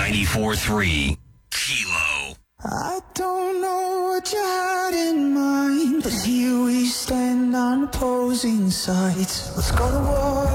94.3 Kilo. I don't know what you had in mind, but here we stand on opposing sides. Let's go to war.